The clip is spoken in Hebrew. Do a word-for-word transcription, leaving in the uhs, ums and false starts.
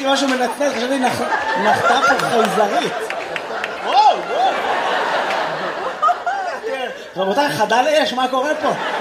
שמעתי משהו מנצנץ, חשבתי נחתה פה חייזרית. וואו, וואו. רבותיי, חדל אש, מה קורה פה?